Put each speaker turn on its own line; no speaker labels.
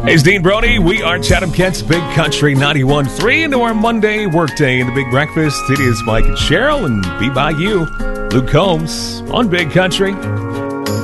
Hey, it's Dean Brody. We are Chatham Kent's Big Country 91.3 into our Monday workday in the Big Breakfast. It is Mike and Cheryl, and be by you, Luke Combs on Big Country.